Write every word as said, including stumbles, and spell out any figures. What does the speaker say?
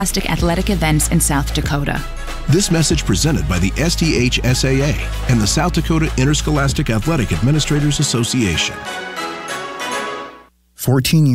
Scholastic athletic events in South Dakota. This message presented by the S T H S A A and the South Dakota Interscholastic Athletic Administrators Association. fourteen